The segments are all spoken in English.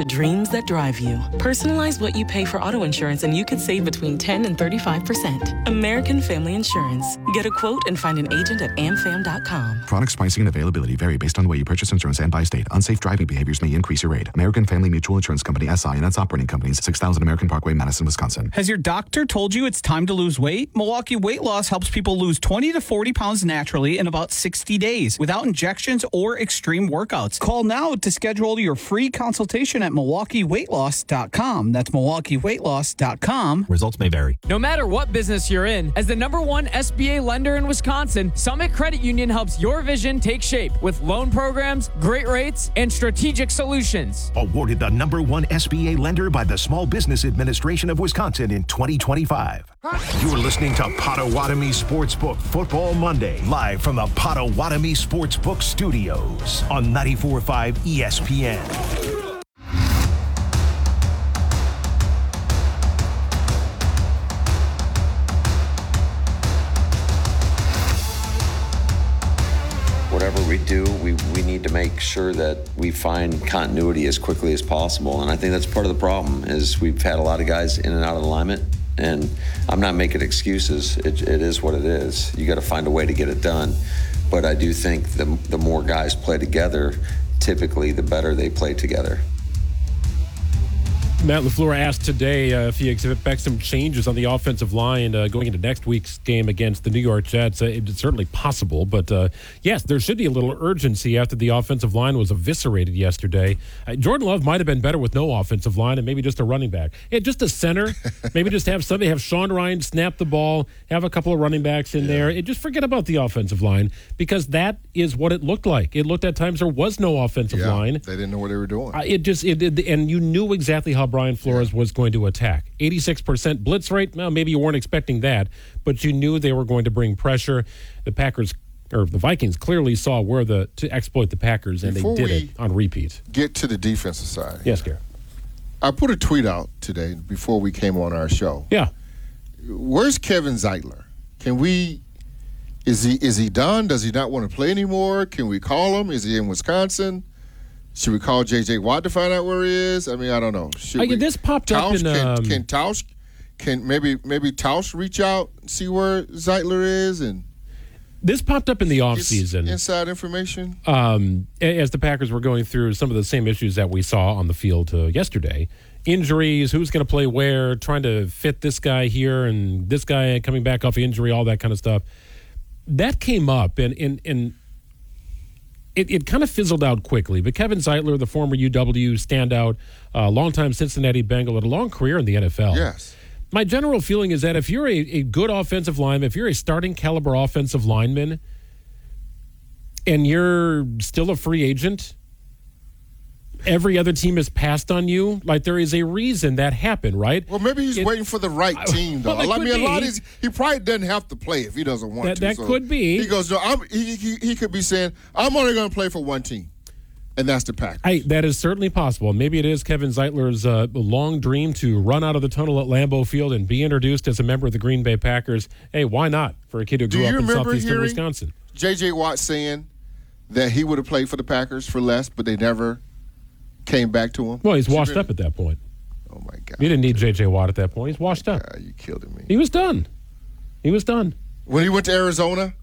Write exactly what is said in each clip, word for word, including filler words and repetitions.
to dreams that drive you. Personalize what you pay for auto insurance and you could save between ten and thirty-five percent. American Family Insurance. Get a quote and find an agent at am fam dot com. Products, pricing, and availability vary based on the way you purchase insurance and by state. Unsafe driving behaviors may increase your rate. American Family Mutual Insurance Company, S I and its operating companies, six thousand American Parkway, Madison, Wisconsin. Has your doctor told you it's time to lose weight? Milwaukee Weight Loss helps people lose twenty to forty pounds naturally in about sixty days without injections or extreme workouts. Call now to schedule your free consultation at milwaukee weight loss dot com. That's milwaukee weight loss dot com. Results may vary. No matter what business you're in, as the number one S B A lender in Wisconsin, Summit Credit Union helps your vision take shape with loan programs, great rates, and strategic solutions. Awarded the number one S B A lender by the Small Business Administration of Wisconsin in twenty twenty-five. You're listening to Potawatomi Sportsbook Football Monday, live from the Potawatomi Sportsbook Studios on ninety-four point five E S P N. Whatever we do, we, we need to make sure that we find continuity as quickly as possible. And I think that's part of the problem is we've had a lot of guys in and out of alignment. And I'm not making excuses. It, it is what it is. You got to find a way to get it done. But I do think the, the more guys play together, typically the better they play together. Matt LaFleur asked today uh, if he expects some changes on the offensive line uh, going into next week's game against the New York Jets. Uh, it's certainly possible, but uh, yes, there should be a little urgency after the offensive line was eviscerated yesterday. Uh, Jordan Love might have been better with no offensive line and maybe just a running back. Yeah, just a center. Maybe just have somebody, have Sean Ryan snap the ball, have a couple of running backs in yeah. there. It, just forget about the offensive line because that is what it looked like. It looked at times there was no offensive yeah, line. They didn't know what they were doing. Uh, it just, it, it, and you knew exactly how Brian Flores yeah. was going to attack. eighty-six percent blitz rate, well, maybe you weren't expecting that, but you knew they were going to bring pressure. The Packers, or the Vikings, clearly saw where the to exploit the Packers, and Before they did it on repeat. Get to the defensive side. Yes, Gary. I put a tweet out today before we came on our show. Yeah. Where's Kevin Zeitler? Can we, is he is he done? Does he not want to play anymore? Can we call him? Is he in Wisconsin? Should we call J J Watt to find out where he is? I mean, I don't know. Should I, we, this popped Tausch, up in... Can, um, can Tausch, can maybe maybe Tausch reach out and see where Zeitler is? And this popped up in the offseason. Inside information? Um, as the Packers were going through some of the same issues that we saw on the field uh, yesterday. Injuries, who's going to play where, trying to fit this guy here and this guy coming back off injury, all that kind of stuff. That came up, and, and, and It, it kind of fizzled out quickly, but Kevin Zeitler, the former U W standout, uh, longtime Cincinnati Bengal, had a long career in the N F L. Yes. My general feeling is that if you're a, a good offensive lineman, if you're a starting caliber offensive lineman, and you're still a free agent, every other team has passed on you. Like, there is a reason that happened, right? Well, maybe he's it, waiting for the right team, though. Well, I mean, a lot be. of he probably doesn't have to play if he doesn't want that, to. That so could be. He goes, no, I'm, he, he, he could be saying, I'm only going to play for one team, and that's the Packers. I, that is certainly possible. Maybe it is Kevin Zeitler's uh, long dream to run out of the tunnel at Lambeau Field and be introduced as a member of the Green Bay Packers. Hey, why not for a kid who grew up in southeastern Wisconsin? J J Watt saying that he would have played for the Packers for less, but they never came back to him. Well, he's washed up at that point. Oh, my God. You didn't need J J Watt at that point. He's washed up. God, you killed me. He was done. He was done. When he went to Arizona,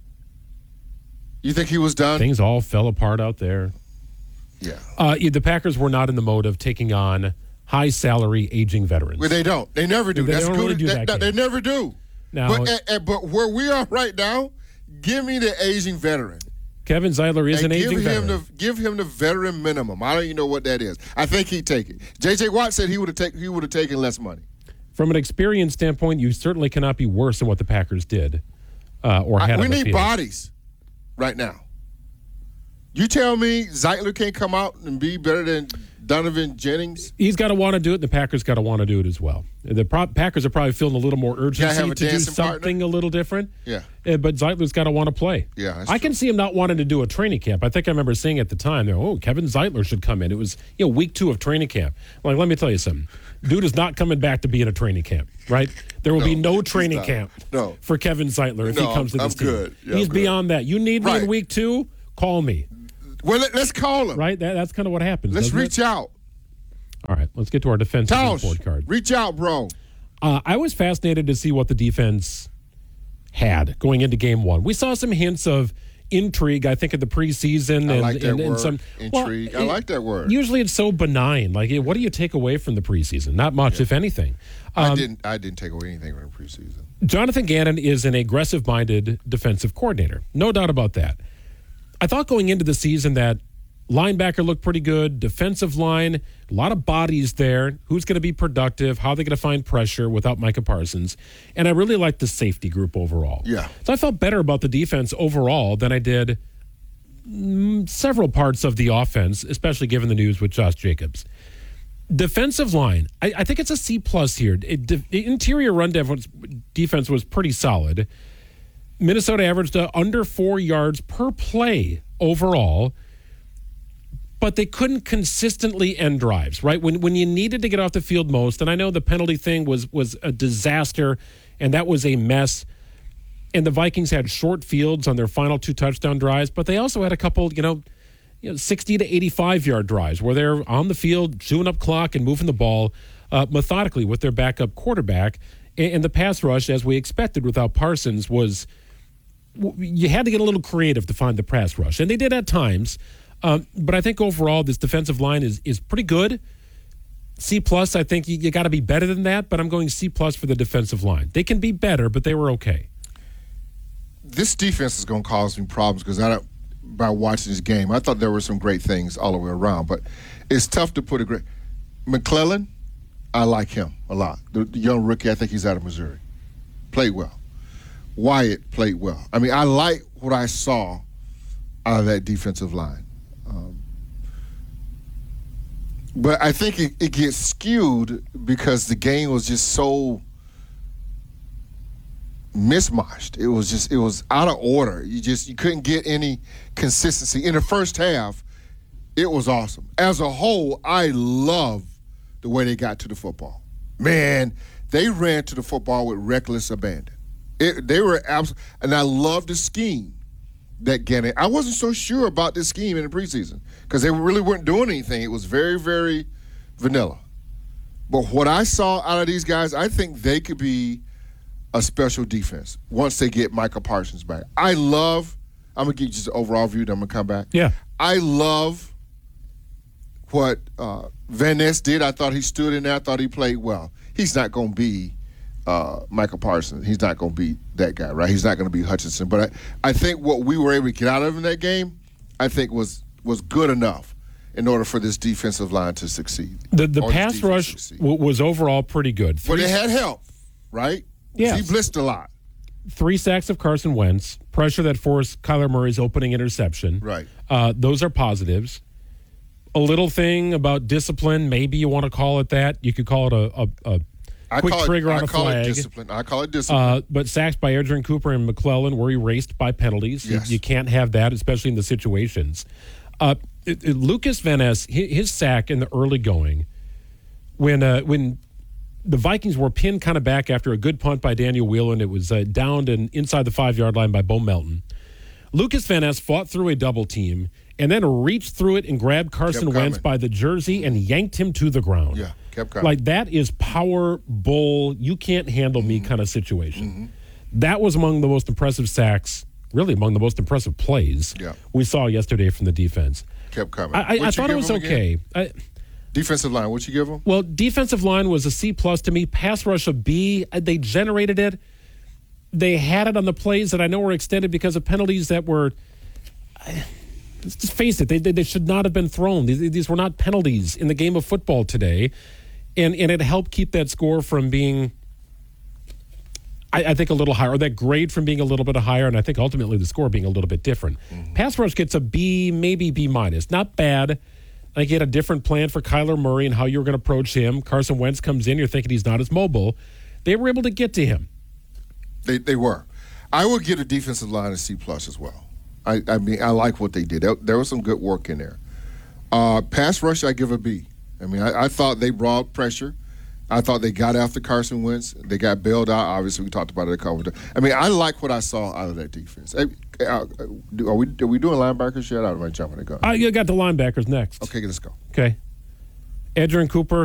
you think he was done? Things all fell apart out there. Yeah. Uh, the Packers were not in the mode of taking on high-salary, aging veterans. Well, they don't. They never do. They, That's they don't good. really do they, that. They never do. Now, but, uh, uh, but where we are right now, give me the aging veteran. Kevin Zeitler is and an give aging him veteran. The, give him the veteran minimum. I don't even know what that is. I think he'd take it. J J Watt said he would have taken he would have taken less money. From an experience standpoint, you certainly cannot be worse than what the Packers did uh, or had. I, we on the need field. bodies right now. You tell me Zeitler can't come out and be better than Donovan Jennings? He's got to want to do it. The Packers got to want to do it as well. The pro- Packers are probably feeling a little more urgency to do something partner? a little different. Yeah. Uh, but Zeitler's got to want to play. Yeah, I can true. see him not wanting to do a training camp. I think I remember saying at the time, oh, Kevin Zeitler should come in. It was you know week two of training camp. Like, let me tell you something. Dude is not coming back to be in a training camp, right? There will no, be no training camp no. for Kevin Zeitler if no, he comes to this I'm team. Good. Yeah, He's I'm beyond good. that. You need me right. in week two, call me. Well, let, let's call him. Right? That, that's kind of what happens. Let's reach it? out. All right, let's get to our defensive Tausch, report card. reach out, bro. Uh, I was fascinated to see what the defense had going into game one. We saw some hints of intrigue, I think, in the preseason. I and, like that and, word, and some intrigue. Well, I like that word. Usually it's so benign. Like, what do you take away from the preseason? Not much, yeah. if anything. Um, I didn't I didn't take away anything from the preseason. Jonathan Gannon is an aggressive-minded defensive coordinator. No doubt about that. I thought going into the season that linebacker looked pretty good, defensive line, a lot of bodies there. Who's going to be productive? How are they going to find pressure without Micah Parsons? And I really liked the safety group overall. Yeah. So I felt better about the defense overall than I did mm, several parts of the offense, especially given the news with Josh Jacobs. Defensive line, I, I think it's a C plus here. It, the interior run defense, defense was pretty solid. Minnesota averaged uh, under four yards per play overall, but they couldn't consistently end drives, right? When when you needed to get off the field most, and I know the penalty thing was was a disaster, and that was a mess. And the Vikings had short fields on their final two touchdown drives, but they also had a couple, you know, you know, sixty to eighty-five yard drives where they're on the field, chewing up clock and moving the ball uh, methodically with their backup quarterback. And, and the pass rush, as we expected without Parsons, was you had to get a little creative to find the pass rush, and they did at times. Um, but I think overall this defensive line is is pretty good. C plus, I think you, you got to be better than that, but I'm going C plus for the defensive line. They can be better, but they were okay. This defense is going to cause me problems because I don't. By watching this game, I thought there were some great things all the way around, but it's tough to put a great. McClellan, I like him a lot. The, the young rookie, I think he's out of Missouri, played well. Wyatt played well. I mean, I like what I saw out of that defensive line. Um, but I think it, it gets skewed because the game was just so mismatched. It was just, it was out of order. You just, you couldn't get any consistency. In the first half, it was awesome. As a whole, I love the way they got to the football. Man, they ran to the football with reckless abandon. It, they were absolutely, and I love the scheme that Gannon. I wasn't so sure about this scheme in the preseason because they really weren't doing anything. It was very, very vanilla. But what I saw out of these guys, I think they could be a special defense once they get Micah Parsons back. I love, I'm going to give you just an overall view, then I'm going to come back. Yeah. I love what uh, Van Ness did. I thought he stood in there. I thought he played well. He's not going to be uh, Micah Parsons. He's not going to be that guy, right? He's not going to be Hutchinson. But I, I think what we were able to get out of him in that game, I think was was good enough in order for this defensive line to succeed. The the pass rush w- was overall pretty good. Three, but it had help, right? Yeah. He blitzed a lot. Three sacks of Carson Wentz, pressure that forced Kyler Murray's opening interception. Right. Uh, those are positives. A little thing about discipline, maybe you want to call it that. You could call it a, a, a I quick call trigger it, on I a call flag. It discipline. I call it discipline. Uh, but sacks by Adrian Cooper and McClellan were erased by penalties. Yes. You, you can't have that, especially in the situations. Uh, it, it, Lucas Van Ness, his, his sack in the early going, when uh, when the Vikings were pinned kind of back after a good punt by Daniel Whelan, it was uh, downed and inside the five-yard line by Bo Melton. Lucas Van Ness fought through a double team and then reached through it and grabbed Carson Wentz by the jersey and yanked him to the ground. Yeah, kept coming. Like, that is power, bull, you can't handle me kind of situation. Mm-hmm. That was among the most impressive sacks, really among the most impressive plays yeah. we saw yesterday from the defense. Kept coming. I, I, I thought it was okay. I, Defensive line, what you give them? Well, defensive line was a C plus to me. Pass rush a B. They generated it. They had it on the plays that I know were extended because of penalties that were. Let's just face it, they, they they should not have been thrown. These, these were not penalties in the game of football today, and and it helped keep that score from being. I, I think a little higher, or that grade from being a little bit higher, and I think ultimately the score being a little bit different. Mm-hmm. Pass rush gets a B, maybe B minus. Not bad. I think you had a different plan for Kyler Murray and how you were going to approach him. Carson Wentz comes in, you're thinking he's not as mobile. They were able to get to him. They they were. I would give a defensive line a C plus as well. I, I mean, I like what they did. There, there was some good work in there. Uh, pass rush, I give a B. I mean, I, I thought they brought pressure. I thought they got after Carson Wentz. They got bailed out. Obviously, we talked about it a couple of times. I mean, I like what I saw out of that defense. Hey, uh, are we are we doing linebackers yet? Out of my jumping the gun. Uh, you got the linebackers next. Okay, let's go. Okay. Edgerrin Cooper